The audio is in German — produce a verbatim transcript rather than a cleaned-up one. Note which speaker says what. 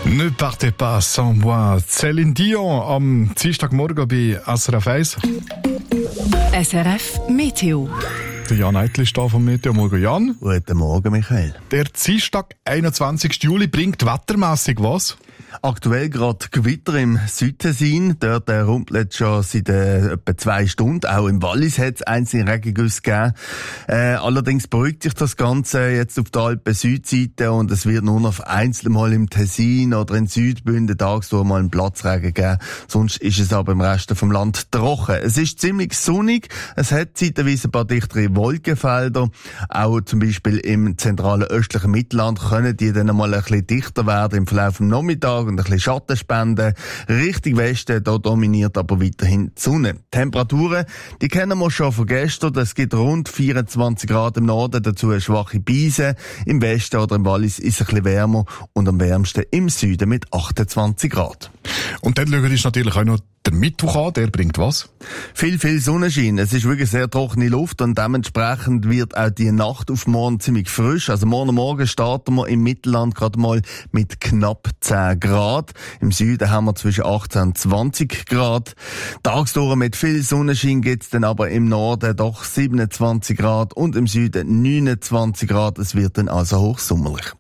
Speaker 1: Ne partez pas sans moi. Céline Dion am Dienstagmorgen bei S R F eins.
Speaker 2: S R F Meteo.
Speaker 1: Der Jan Eitli ist da vom Meteo. Morgen, Jan.
Speaker 3: Guten Morgen, Michael.
Speaker 1: Der Dienstag, einundzwanzigsten Juli, bringt wettermässig was?
Speaker 3: Aktuell gerade Gewitter im Südtessin. Dort äh, rumpelt schon seit äh, etwa zwei Stunden. Auch im Wallis hat es einzelne Regengüsse gegeben. Äh, allerdings beruhigt sich das Ganze jetzt auf der Alpen-Südseite und es wird nur noch einzeln mal im Tessin oder in Südbünden tagsüber mal einen Platzregen geben. Sonst ist es aber im Rest vom Land trocken. Es ist ziemlich sonnig. Es hat zeitweise ein paar dichtere Wolkenfelder. Auch zum Beispiel im zentralen östlichen Mittelland können die dann mal ein bisschen dichter werden im Verlauf des Nachmittags und ein bisschen Schatten spenden. Richtung Westen, da dominiert aber weiterhin die Sonne. Die Temperaturen, die kennen wir schon von gestern. Es gibt rund vierundzwanzig Grad im Norden, dazu eine schwache Brise. Im Westen oder im Wallis ist es ein bisschen wärmer und am wärmsten im Süden mit achtundzwanzig Grad.
Speaker 1: Und dann schauen wir uns natürlich auch noch der Mittwoch an, der bringt was?
Speaker 3: Viel, viel Sonnenschein. Es ist wirklich sehr trockene Luft und dementsprechend wird auch die Nacht auf morgen ziemlich frisch. Also morgen Morgen starten wir im Mittelland gerade mal mit knapp zehn Grad. Im Süden haben wir zwischen achtzehn und zwanzig Grad. Tagsdauer mit viel Sonnenschein gibt's dann aber im Norden doch siebenundzwanzig Grad und im Süden neunundzwanzig Grad. Es wird dann also hochsommerlich.